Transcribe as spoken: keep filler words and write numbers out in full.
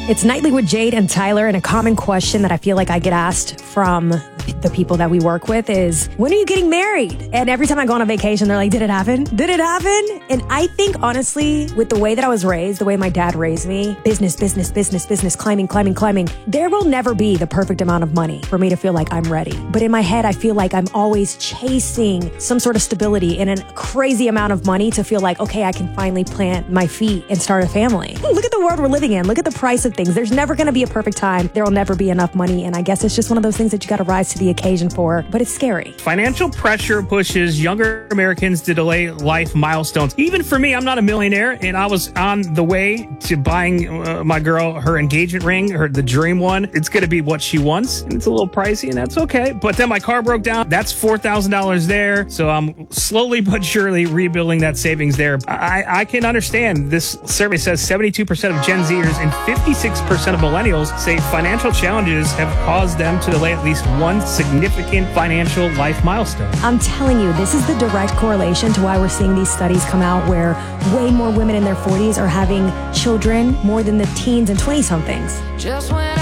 It's Nightly with Jade and Tyler, and a common question that I feel like I get asked from the people that we work with is, when are you getting married? And every time I go on a vacation, they're like, did it happen? Did it happen? And I think, honestly, with the way that I was raised, the way my dad raised me, business, business, business, business, climbing, climbing, climbing, there will never be the perfect amount of money for me to feel like I'm ready. But in my head, I feel like I'm always chasing some sort of stability and a crazy amount of money to feel like, okay, I can finally plant my feet and start a family. Look at the world we're living in. Look at the price of things. There's never going to be a perfect time. There will never be enough money. And I guess it's just one of those things that you got to rise to the occasion for, but it's scary. Financial pressure pushes younger Americans to delay life milestones. Even for me, I'm not a millionaire, and I was on the way to buying uh, my girl her engagement ring, her the dream one. It's going to be what she wants, and it's a little pricey, and that's okay. But then my car broke down. That's four thousand dollars there. So I'm slowly but surely rebuilding that savings there. I, I can understand. This survey says seventy-two percent of Gen Zers and fifty-six percent of millennials say financial challenges have caused them to delay at least one significant financial life milestone. I'm telling you, this is the direct correlation to why we're seeing these studies come out where way more women in their forties are having children more than the teens and twenty-somethings. Just when